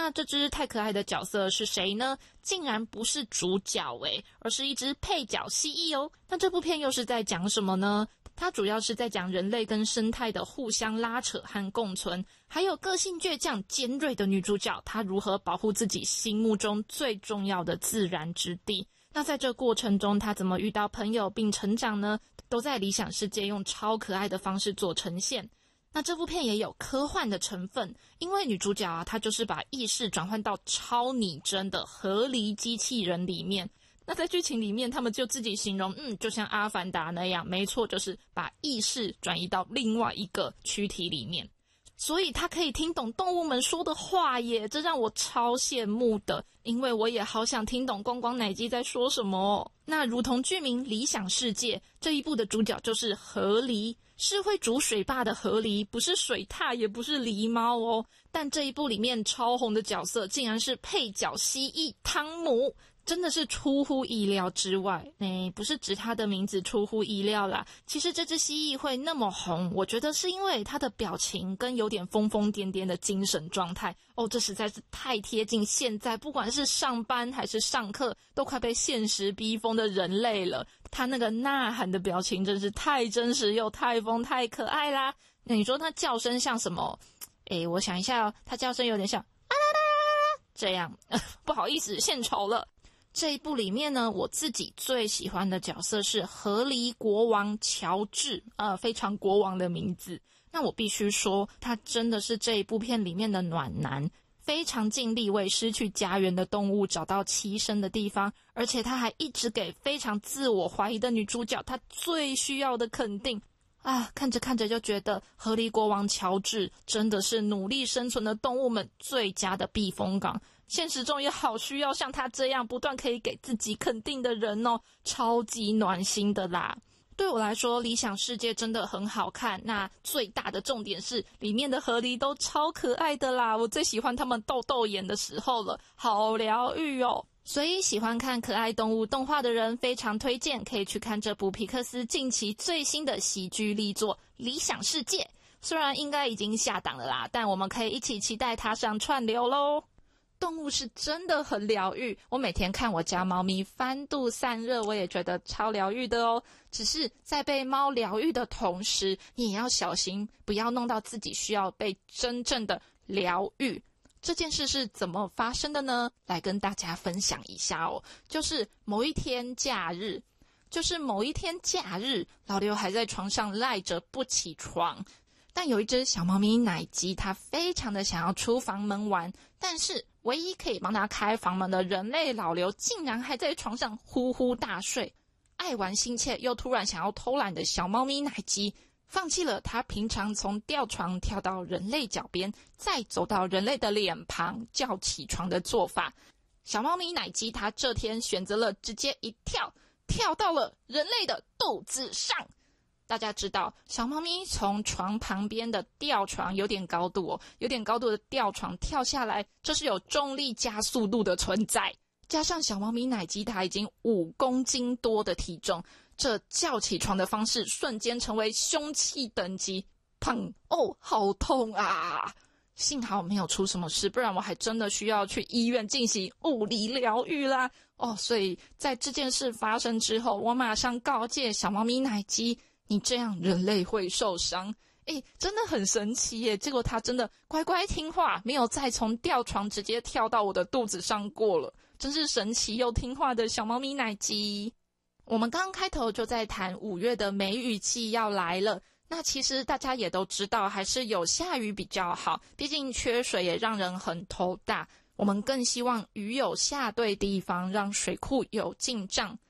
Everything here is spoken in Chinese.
那这只太可爱的角色是谁呢？竟然不是主角而是一只配角蜥蜴哦。那这部片又是在讲什么呢？它主要是在讲人类跟生态的互相拉扯和共存，还有个性倔强尖锐的女主角，她如何保护自己心目中最重要的自然之地。那在这过程中，她怎么遇到朋友并成长呢？都在理想世界用超可爱的方式做呈现。那这部片也有科幻的成分，因为女主角她就是把意识转换到超拟真的合理机器人里面。那在剧情里面，他们就自己形容，就像阿凡达那样，没错，就是把意识转移到另外一个躯体里面。所以他可以听懂动物们说的话耶，这让我超羡慕的，因为我也好想听懂光光奶鸡在说什么哦。那如同剧名理想世界，这一部的主角就是河狸，是会煮水坝的河狸，不是水獭，也不是狸猫哦。但这一部里面超红的角色竟然是配角蜥蜴汤姆，真的是出乎意料之外。不是指他的名字出乎意料啦，其实这只蜥蜴会那么红，我觉得是因为他的表情跟有点疯疯癫癫的精神状态哦，这实在是太贴近现在不管是上班还是上课都快被现实逼疯的人类了。他那个呐喊的表情真是太真实又太疯太可爱啦。那你说他叫声像什么？我想一下哦，他叫声有点像啊啦啦这样不好意思献丑了。这一部里面呢，我自己最喜欢的角色是河狸国王乔治，非常国王的名字。那我必须说，他真的是这一部片里面的暖男，非常尽力为失去家园的动物找到栖身的地方，而且他还一直给非常自我怀疑的女主角她最需要的肯定。看着看着就觉得河狸国王乔治真的是努力生存的动物们最佳的避风港，现实中也好需要像他这样不断可以给自己肯定的人哦，超级暖心的啦。对我来说，理想世界真的很好看，那最大的重点是里面的河狸都超可爱的啦，我最喜欢他们斗斗眼的时候了，好疗愈哦。所以喜欢看可爱动物动画的人非常推荐可以去看这部皮克斯近期最新的喜剧力作《理想世界》，虽然应该已经下档了啦，但我们可以一起期待它上串流咯。动物是真的很疗愈，我每天看我家猫咪翻肚散热，我也觉得超疗愈的哦。只是在被猫疗愈的同时，你也要小心，不要弄到自己需要被真正的疗愈。这件事是怎么发生的呢？来跟大家分享一下哦。就是某一天假日，老刘还在床上赖着不起床，但有一只小猫咪奶鸡，它非常的想要出房门玩，但是唯一可以帮它开房门的人类老刘竟然还在床上呼呼大睡。爱玩心切又突然想要偷懒的小猫咪奶鸡放弃了他平常从吊床跳到人类脚边，再走到人类的脸庞叫起床的做法。小猫咪奶鸡他这天选择了直接一跳到了人类的肚子上。大家知道小猫咪从床旁边的吊床有点高度的吊床跳下来，这是有重力加速度的存在，加上小猫咪奶鸡它已经5公斤多的体重，这叫起床的方式瞬间成为凶器等级，砰！好痛啊！幸好没有出什么事，不然我还真的需要去医院进行物理疗愈啦。所以在这件事发生之后，我马上告诫小猫咪奶鸡，你这样人类会受伤。真的很神奇耶，结果它真的乖乖听话，没有再从吊床直接跳到我的肚子上过了，真是神奇又听话的小猫咪奶鸡。我们刚开头就在谈5月的梅雨季要来了，那其实大家也都知道还是有下雨比较好，毕竟缺水也让人很头大，我们更希望雨有下对地方，让水库有进账。